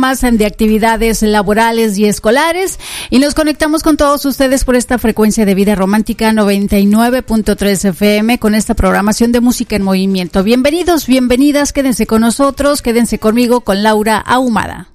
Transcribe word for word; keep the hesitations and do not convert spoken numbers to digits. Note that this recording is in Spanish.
más de actividades laborales y escolares, y nos conectamos con todos ustedes por esta frecuencia de Vida Romántica noventa y nueve punto tres F M con esta programación de música en movimiento. Bienvenidos, bienvenidas, quédense con nosotros, quédense conmigo, con Laura Ahumada.